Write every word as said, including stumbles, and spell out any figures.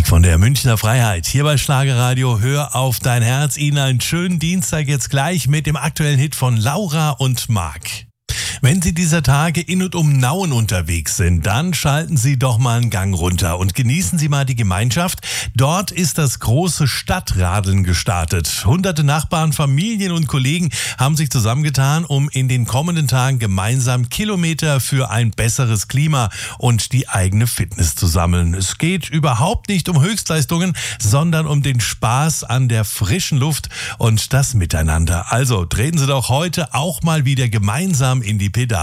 Von der Münchner Freiheit hier bei Schlagerradio. Hör auf dein Herz. Ihnen einen schönen Dienstag jetzt gleich mit dem aktuellen Hit von Laura und Marc. Wenn Sie dieser Tage in und um Nauen unterwegs sind, dann schalten Sie doch mal einen Gang runter und genießen Sie mal die Gemeinschaft. Dort ist das große Stadtradeln gestartet. Hunderte Nachbarn, Familien und Kollegen haben sich zusammengetan, um in den kommenden Tagen gemeinsam Kilometer für ein besseres Klima und die eigene Fitness zu sammeln. Es geht überhaupt nicht um Höchstleistungen, sondern um den Spaß an der frischen Luft und das Miteinander. Also treten Sie doch heute auch mal wieder gemeinsam in die Pedale.